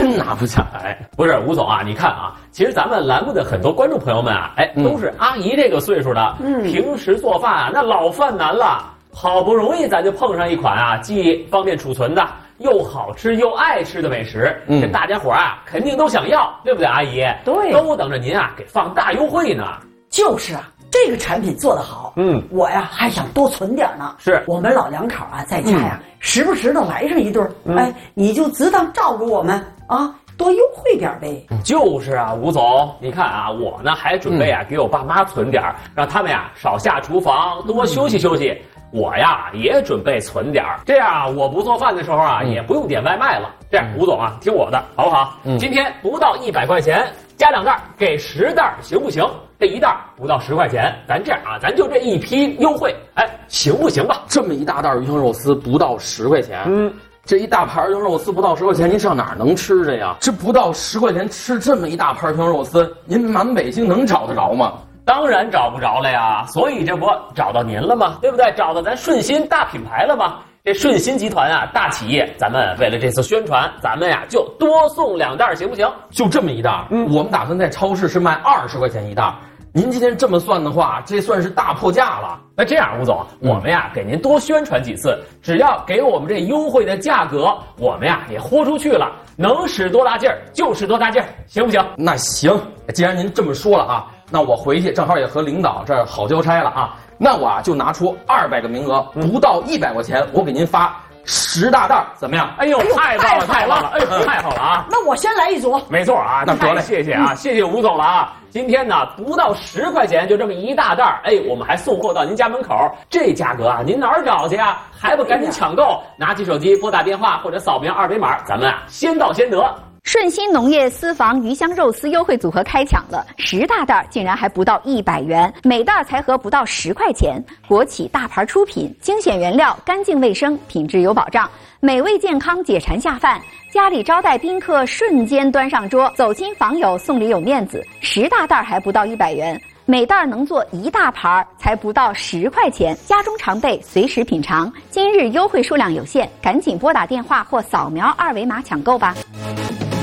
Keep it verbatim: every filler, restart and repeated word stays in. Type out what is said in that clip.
真拿不下来。 不是吴总啊，你看啊，其实咱们栏目的很多观众朋友们啊，哎，都是阿姨这个岁数的，嗯，平时做饭啊，那老犯难了。好不容易咱就碰上一款啊，既方便储存的，又好吃又爱吃的美食，嗯，这大家伙啊肯定都想要，对不对，阿姨？ 对， 都等着您啊给放大优惠呢。 就是啊，这个产品做得好，嗯，我呀还想多存点呢。 是我们老两口啊在家呀，嗯、时不时的来上一顿，嗯、哎，你就只当照顾我们啊。多优惠点呗！ 就是啊，吴总，你看啊，我呢还准备啊、嗯、给我爸妈存点，让他们呀少下厨房，多休息休息。嗯、我呀也准备存点，这样啊我不做饭的时候啊、嗯、也不用点外卖了。这样，吴总啊，听我的，好不好？嗯、今天不到一百块钱，加两袋，给十袋，行不行？这一袋不到十块钱，咱这样啊，咱就这一批优惠，哎，行不行吧？ 这么一大袋鱼香肉丝不到十块钱，嗯。这一大盘鱼香肉丝不到十块钱，您上哪儿能吃去呀？这不到十块钱吃这么一大盘鱼香肉丝，您满北京能找得着吗？ 当然找不着了呀，所以这不找到您了吗？对不对？找到咱顺心大品牌了吗？这顺心集团啊，大企业，咱们为了这次宣传，咱们呀就多送两袋，行不行？ 就这么一袋，嗯，我们打算在超市是卖二十块钱一袋。您今天这么算的话，这算是大破价了。 那这样，吴总，嗯、我们呀给您多宣传几次，只要给我们这优惠的价格，我们呀也豁出去了，能使多大劲儿就使多大劲儿，行不行？ 那行，既然您这么说了啊，那我回去正好也和领导这儿好交差了啊，那我啊就拿出二百个名额，不到一百块钱，我给您发十大袋，怎么样？ 哎呦，太棒了，太棒了！哎呦，太好了啊！ 那我先来一组。 没错啊，那得了，谢谢啊，嗯、谢谢吴总了啊。今天呢，不到十块钱就这么一大袋，哎，我们还送货到您家门口，这价格啊，您哪儿找去啊？还不赶紧抢购？拿起手机拨打电话或者扫描二维码，咱们啊先到先得。 顺心农业私房鱼香肉丝优惠组合开抢了，十大袋竟然还不到一百元，每袋才合不到十块钱。国企大牌出品，精选原料，干净卫生，品质有保障，美味健康，解馋下饭。家里招待宾客，瞬间端上桌，走亲访友送礼有面子。十大袋还不到一百元，每袋能做一大盘，才不到十块钱，家中常备，随时品尝。今日优惠数量有限，赶紧拨打电话或扫描二维码抢购吧。